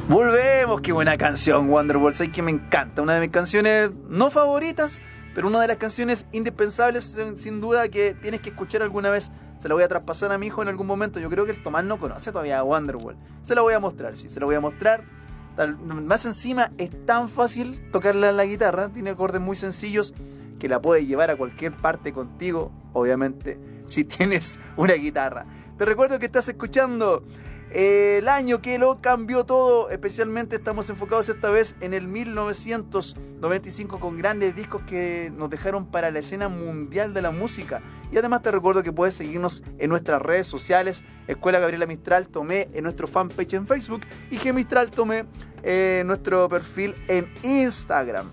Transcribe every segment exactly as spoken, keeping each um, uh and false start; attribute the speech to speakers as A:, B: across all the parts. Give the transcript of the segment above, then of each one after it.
A: Volvemos, qué buena canción, Wonderwall. Sé que me encanta, una de mis canciones no favoritas, pero una de las canciones indispensables, sin, sin duda, que tienes que escuchar alguna vez. Se la voy a traspasar a mi hijo en algún momento. Yo creo que el Tomás no conoce todavía a Wonderwall. Se la voy a mostrar, sí, se la voy a mostrar. Tal, más encima, es tan fácil tocarla en la guitarra, tiene acordes muy sencillos que la puedes llevar a cualquier parte contigo, obviamente, si tienes una guitarra. Te recuerdo que estás escuchando El año que lo cambió todo. Especialmente estamos enfocados esta vez en el mil novecientos noventa y cinco, con grandes discos que nos dejaron para la escena mundial de la música. Y además te recuerdo que puedes seguirnos en nuestras redes sociales: Escuela Gabriela Mistral Tomé en nuestro fanpage en Facebook y G Mistral Tomé en nuestro perfil en Instagram.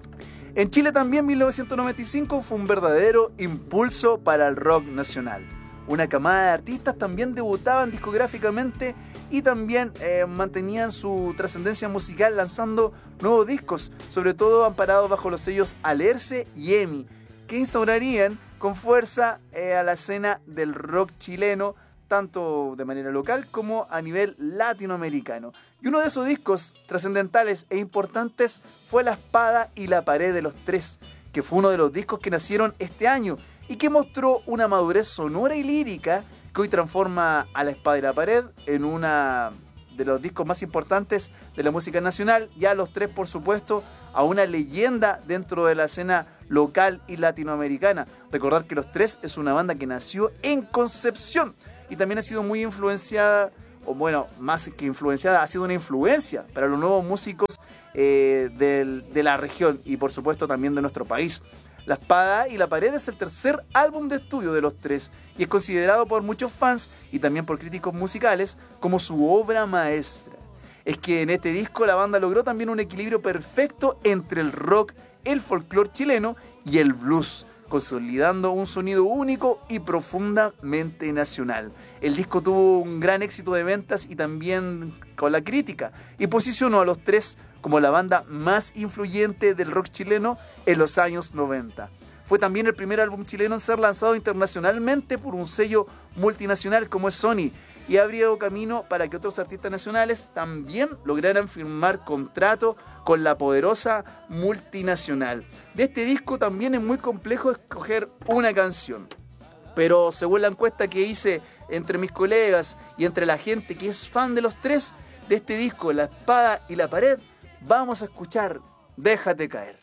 A: En Chile también mil novecientos noventa y cinco fue un verdadero impulso para el rock nacional. Una camada de artistas también debutaban discográficamente y también eh, mantenían su trascendencia musical lanzando nuevos discos, sobre todo amparados bajo los sellos Alerce y EMI, que instaurarían con fuerza eh, a la escena del rock chileno, tanto de manera local como a nivel latinoamericano. Y uno de esos discos trascendentales e importantes fue La Espada y la Pared de los Tres, que fue uno de los discos que nacieron este año y que mostró una madurez sonora y lírica que hoy transforma a La Espada y la Pared en uno de los discos más importantes de la música nacional, y a Los Tres, por supuesto, a una leyenda dentro de la escena local y latinoamericana. Recordar que Los Tres es una banda que nació en Concepción y también ha sido muy influenciada, o bueno, más que influenciada, ha sido una influencia para los nuevos músicos eh, del, de la región y por supuesto también de nuestro país. La Espada y la Pared es el tercer álbum de estudio de Los Tres y es considerado por muchos fans y también por críticos musicales como su obra maestra. Es que en este disco la banda logró también un equilibrio perfecto entre el rock, el folclore chileno y el blues, consolidando un sonido único y profundamente nacional. El disco tuvo un gran éxito de ventas y también con la crítica, y posicionó a Los Tres como la banda más influyente del rock chileno en los años noventa. Fue también el primer álbum chileno en ser lanzado internacionalmente por un sello multinacional como es Sony, y abrió camino para que otros artistas nacionales también lograran firmar contrato con la poderosa multinacional. De este disco también es muy complejo escoger una canción, pero según la encuesta que hice entre mis colegas y entre la gente que es fan de Los Tres, de este disco, La Espada y la Pared, vamos a escuchar Déjate Caer.